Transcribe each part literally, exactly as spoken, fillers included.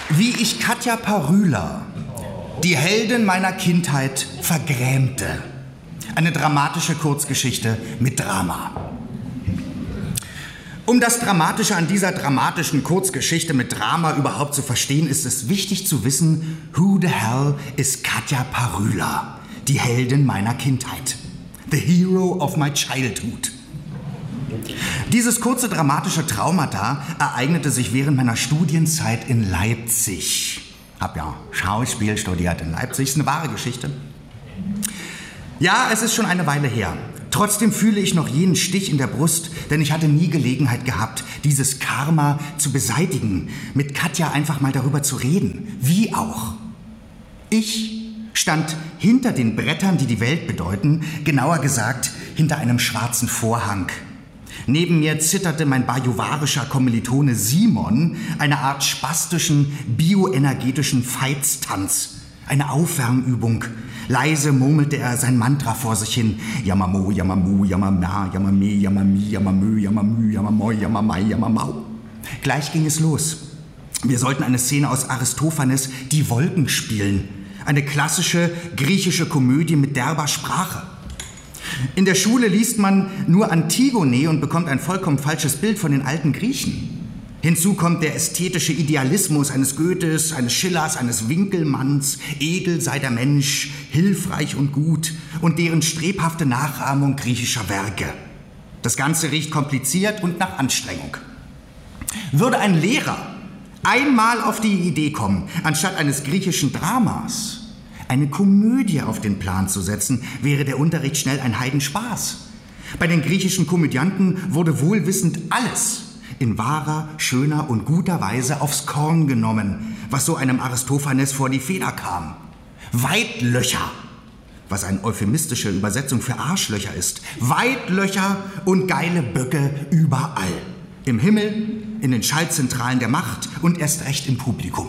Wie ich Katja Parüla, die Heldin meiner Kindheit, vergrämte. Eine dramatische Kurzgeschichte mit Drama. Um das Dramatische an dieser dramatischen Kurzgeschichte mit Drama überhaupt zu verstehen, ist es wichtig zu wissen, who the hell is Katja Parüla, die Heldin meiner Kindheit. The hero of my childhood. Dieses kurze dramatische Traumata ereignete sich während meiner Studienzeit in Leipzig. Hab ja Schauspiel studiert in Leipzig, ist eine wahre Geschichte. Ja, es ist schon eine Weile her. Trotzdem fühle ich noch jenen Stich in der Brust, denn ich hatte nie Gelegenheit gehabt, dieses Karma zu beseitigen, mit Katja einfach mal darüber zu reden. Wie auch. Ich stand hinter den Brettern, die die Welt bedeuten, genauer gesagt hinter einem schwarzen Vorhang. Neben mir zitterte mein bajuwarischer Kommilitone Simon, eine Art spastischen, bioenergetischen Feitstanz. Eine Aufwärmübung. Leise murmelte er sein Mantra vor sich hin. Yamamo, Yamamu, Yamama, Yamame, Yamami, Yamamö, Yamamü, Yamamoi, Yamamai, Yamamau. Gleich ging es los. Wir sollten eine Szene aus Aristophanes, Die Wolken, spielen. Eine klassische griechische Komödie mit derber Sprache. In der Schule liest man nur Antigone und bekommt ein vollkommen falsches Bild von den alten Griechen. Hinzu kommt der ästhetische Idealismus eines Goethes, eines Schillers, eines Winkelmanns. Edel sei der Mensch, hilfreich und gut, und deren strebhafte Nachahmung griechischer Werke. Das Ganze riecht kompliziert und nach Anstrengung. Würde ein Lehrer einmal auf die Idee kommen, anstatt eines griechischen Dramas eine Komödie auf den Plan zu setzen, wäre der Unterricht schnell ein Heidenspaß. Bei den griechischen Komödianten wurde wohlwissend alles in wahrer, schöner und guter Weise aufs Korn genommen, was so einem Aristophanes vor die Feder kam. Weitlöcher, was eine euphemistische Übersetzung für Arschlöcher ist. Weitlöcher und geile Böcke überall. Im Himmel, in den Schaltzentralen der Macht und erst recht im Publikum.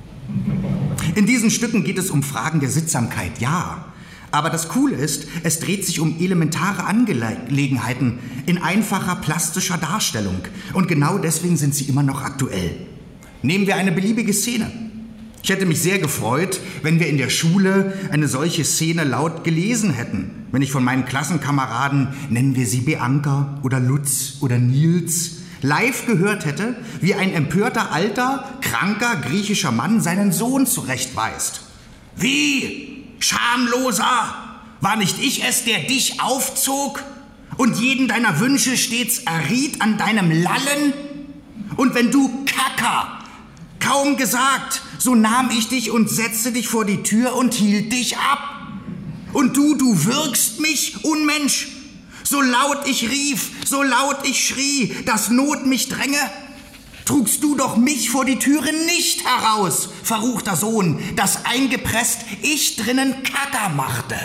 In diesen Stücken geht es um Fragen der Sittsamkeit, ja. Aber das Coole ist, es dreht sich um elementare Angelegenheiten in einfacher plastischer Darstellung. Und genau deswegen sind sie immer noch aktuell. Nehmen wir eine beliebige Szene. Ich hätte mich sehr gefreut, wenn wir in der Schule eine solche Szene laut gelesen hätten. Wenn ich von meinen Klassenkameraden, nennen wir sie Bianca oder Lutz oder Nils, live gehört hätte, wie ein empörter, alter, kranker griechischer Mann seinen Sohn zurechtweist. Wie? Schamloser! War nicht ich es, der dich aufzog und jeden deiner Wünsche stets erriet an deinem Lallen? Und wenn du Kacker, kaum gesagt, so nahm ich dich und setzte dich vor die Tür und hielt dich ab. Und du, du würgst mich, Unmensch, so laut ich rief, so laut ich schrie, dass Not mich dränge, trugst du doch mich vor die Türe nicht heraus, verruchter Sohn, dass eingepresst ich drinnen Kacker machte.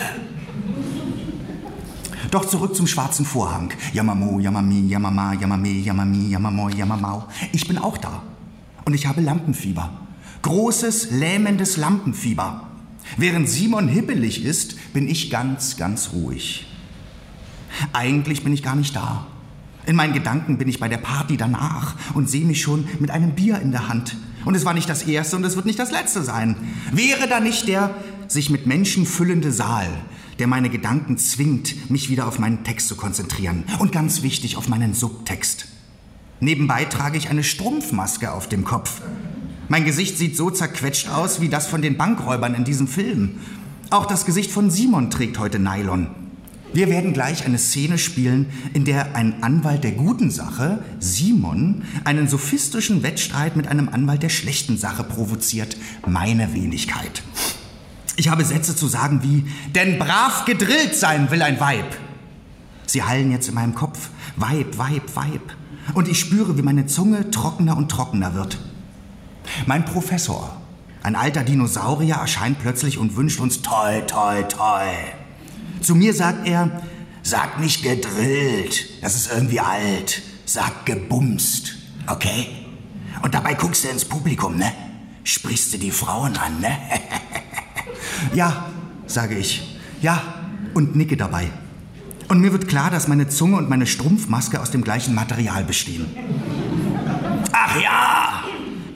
Doch zurück zum schwarzen Vorhang. Yamamo, Yamami, Yamama, Yamame, Yamami, Yamamoi, Yamamau. Ich bin auch da. Und ich habe Lampenfieber. Großes, lähmendes Lampenfieber. Während Simon hippelig ist, bin ich ganz, ganz ruhig. Eigentlich bin ich gar nicht da. In meinen Gedanken bin ich bei der Party danach und sehe mich schon mit einem Bier in der Hand. Und es war nicht das erste und es wird nicht das letzte sein. Wäre da nicht der sich mit Menschen füllende Saal, der meine Gedanken zwingt, mich wieder auf meinen Text zu konzentrieren. Und ganz wichtig, auf meinen Subtext. Nebenbei trage ich eine Strumpfmaske auf dem Kopf. Mein Gesicht sieht so zerquetscht aus wie das von den Bankräubern in diesem Film. Auch das Gesicht von Simon trägt heute Nylon. Wir werden gleich eine Szene spielen, in der ein Anwalt der guten Sache, Simon, einen sophistischen Wettstreit mit einem Anwalt der schlechten Sache provoziert. Meine Wenigkeit. Ich habe Sätze zu sagen wie, denn brav gedrillt sein will ein Weib. Sie hallen jetzt in meinem Kopf. Weib, Weib, Weib. Und ich spüre, wie meine Zunge trockener und trockener wird. Mein Professor, ein alter Dinosaurier, erscheint plötzlich und wünscht uns toi, toi, toi. Zu mir sagt er, sag nicht gedrillt, das ist irgendwie alt. Sag gebumst, okay? Und dabei guckst du ins Publikum, ne? Sprichst du die Frauen an, ne? Ja, sage ich. Ja, und nicke dabei. Und mir wird klar, dass meine Zunge und meine Strumpfmaske aus dem gleichen Material bestehen. Ach ja,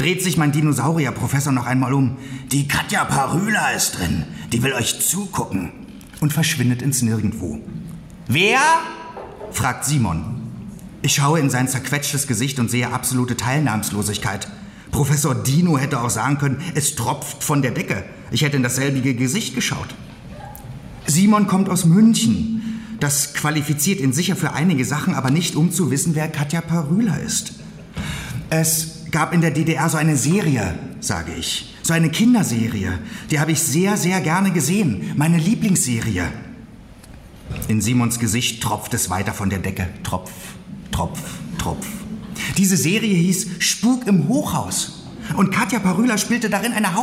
dreht sich mein Dinosaurier-Professor noch einmal um. Die Katja Parüla ist drin. Die will euch zugucken. Und verschwindet ins Nirgendwo. Wer? Fragt Simon. Ich schaue in sein zerquetschtes Gesicht und sehe absolute Teilnahmslosigkeit. Professor Dino hätte auch sagen können, es tropft von der Decke. Ich hätte in dasselbige Gesicht geschaut. Simon kommt aus München. Das qualifiziert ihn sicher für einige Sachen, aber nicht um zu wissen, wer Katja Parüla ist. Es gab in der D D R so eine Serie, sage ich. So eine Kinderserie. Die habe ich sehr, sehr gerne gesehen. Meine Lieblingsserie. In Simons Gesicht tropft es weiter von der Decke. Tropf, Tropf, Tropf. Diese Serie hieß Spuk im Hochhaus. Und Katja Parüla spielte darin eine Hauptrolle.